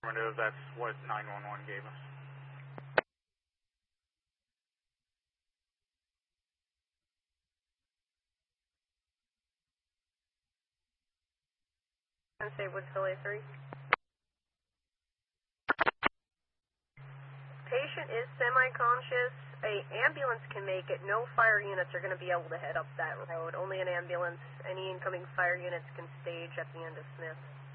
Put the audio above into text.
That's what 911 gave us. And say Woodsville A3. Patient is semi-conscious. A ambulance can make it. No fire units are going to be able to head up that road. Only an ambulance. Any incoming fire units can stage at the end of Smith.